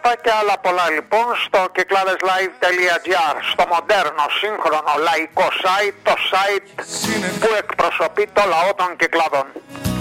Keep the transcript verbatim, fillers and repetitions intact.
αυτά και άλλα πολλά λοιπόν στο κυκλάδεσlive.gr, στο μοντέρνο, σύγχρονο, λαϊκό site, το site που εκπροσωπεί το λαό των Κυκλάδων.